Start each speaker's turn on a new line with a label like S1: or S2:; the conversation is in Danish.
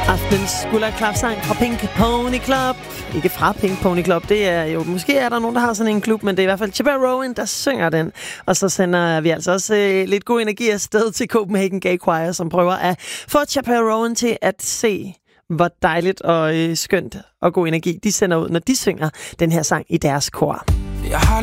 S1: Aftens skulderklapsang fra Pink Pony Club. Ikke fra Pink Pony Club, det er jo... Måske er der nogen, der har sådan en klub, men det er i hvert fald Chappell Rowan, der synger den. Og så sender vi altså også lidt god energi afsted til Copenhagen Gay Choir, som prøver at få Chappell Rowan til at se, hvor dejligt og skønt og god energi de sender ud, når de synger den her sang i deres kor.